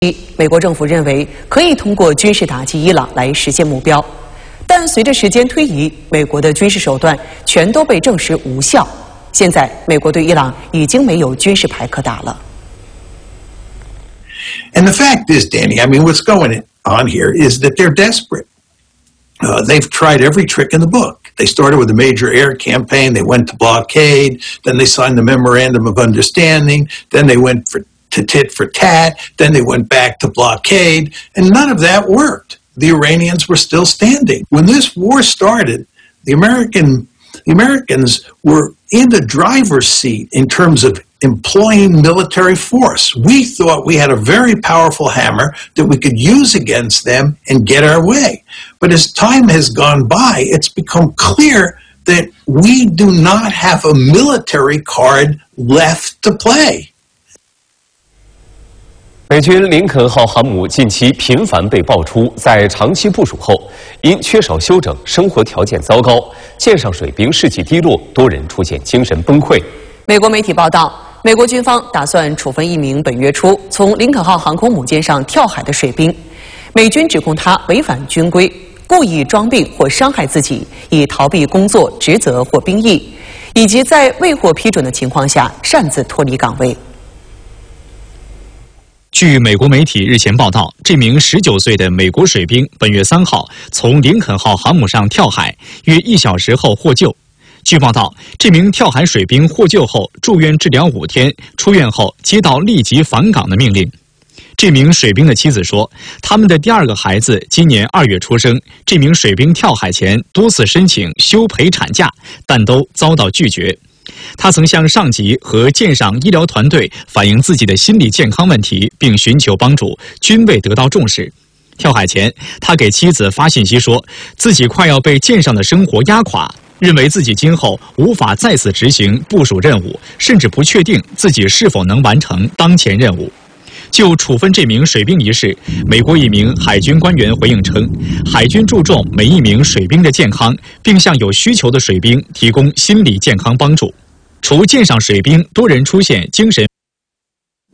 美国政府认为可以通过军事打击伊朗来实现目标，但随着时间推移，美国的军事手段全都被证实无效。现在，美国对伊朗已经没有军事牌可打了。 And the fact is, Danny, I mean, what's going on here is that they're desperate. They've tried every trick in the book. They started with a major air campaign. They went to blockade. Then they signed the Memorandum of Understanding. Then they went to tit for tat. Then they went back to blockade. And none of that worked. The Iranians were still standing. When this war started, the Americans were in the driver's seat in terms of employing military force. We thought we had a very powerful hammer that we could use against them and get our way. But as time has gone by, it's become clear that we do not have a military card left to play. 美军林肯号航母近期频繁被爆出，在长期部署后，因缺少休整，生活条件糟糕，舰上水兵士气低落，多人出现精神崩溃。 美国媒体报道，美国军方打算处分一名本月初从林肯号航空母舰上跳海的水兵，美军指控他违反军规，故意装病或伤害自己，以逃避工作职责或兵役，以及在未获批准的情况下擅自脱离岗位。 据美国媒体日前报道，这名19岁的美国水兵本月3号从林肯号航母上跳海，约1小时后获救。据报道，这名跳海水兵获救后住院治疗5天，出院后接到立即返岗的命令。这名水兵的妻子说，他们的第2个孩子今年2月出生。这名水兵跳海前多次申请休陪产假，但都遭到拒绝。他曾向上级和舰上医疗团队反映自己的心理健康问题，并寻求帮助，均未得到重视。跳海前，他给妻子发信息说，自己快要被舰上的生活压垮，认为自己今后无法再次执行部署任务，甚至不确定自己是否能完成当前任务。就处分这名水兵一事，美国一名海军官员回应称，海军注重每一名水兵的健康，并向有需求的水兵提供心理健康帮助。除舰上水兵多人出现精神